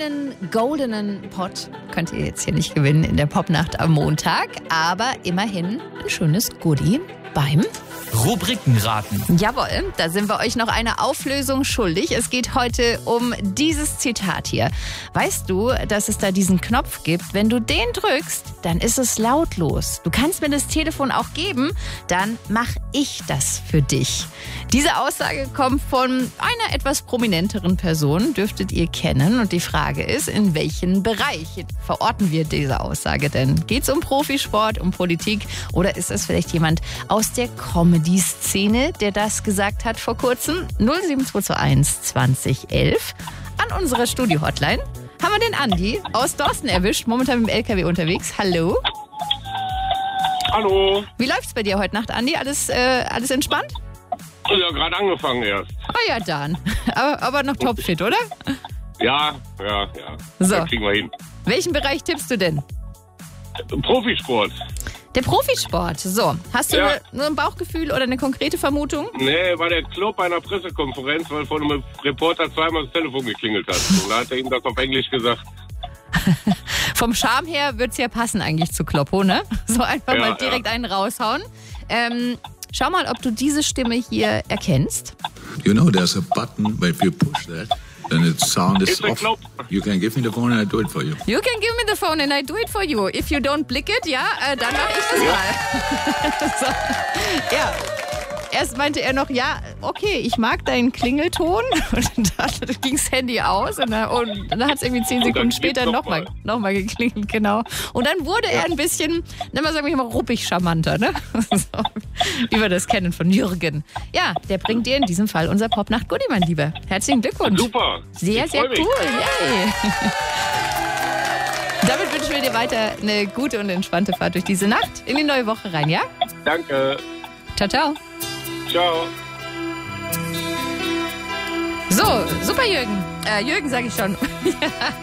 Einen goldenen Pott könnt ihr jetzt hier nicht gewinnen in der Popnacht am Montag, aber immerhin ein schönes Goodie beim Rubrikenraten. Jawohl, da sind wir euch noch eine Auflösung schuldig. Es geht heute um dieses Zitat hier. Weißt du, dass es da diesen Knopf gibt? Wenn du den drückst, dann ist es lautlos. Du kannst mir das Telefon auch geben, dann mache ich das für dich. Diese Aussage kommt von einer etwas prominenteren Person, dürftet ihr kennen. Und die Frage ist, in welchen Bereich verorten wir diese Aussage denn? Geht es um Profisport, um Politik oder ist es vielleicht jemand aus der Comedy-Szene, der das gesagt hat vor kurzem? 07221 2011. An unserer Studio-Hotline haben wir den Andi aus Dorsten erwischt, momentan mit dem LKW unterwegs. Hallo. Hallo. Wie läuft's bei dir heute Nacht, Andi? Alles entspannt? Ja, gerade angefangen erst. Ah ja, dann. Aber noch topfit, oder? Ja. So. Das kriegen wir hin. Welchen Bereich tippst du denn? Profisport. Der Profisport. So, hast du Ja. nur ein Bauchgefühl oder eine konkrete Vermutung? Nee, war der Club bei einer Pressekonferenz, weil von einem Reporter zweimal das Telefon geklingelt hat. Und da hat er ihm das auf Englisch gesagt. Vom Charme her wird's ja passen eigentlich zu Kloppo, ne? So einfach Ja, mal direkt einen raushauen. Schau mal, ob du diese Stimme hier erkennst. You know, there's a button, but if you push that, then the sound is It's a off. club. You can give me the phone and I do it for you. You can give me the phone and I do it for you. If you don't blick it, ja, dann mache ich das mal. So. Ja. Erst meinte er noch, ja, okay, ich mag deinen Klingelton. Und dann ging das Handy aus und dann hat es irgendwie 10 Sekunden später nochmal geklingelt, genau. Und dann wurde er ein bisschen, sagen wir mal, ruppig charmanter, ne? So, wie wir das kennen von Jürgen. Ja, der bringt dir in diesem Fall unser Popnacht-Goodie, mein Lieber. Herzlichen Glückwunsch. Super. Sehr, Ich sehr freu mich. cool. Yay. Damit wünschen wir dir weiter eine gute und entspannte Fahrt durch diese Nacht in die neue Woche rein, ja? Danke. Ciao, ciao. Ciao. So, super Jürgen. Jürgen sage ich schon.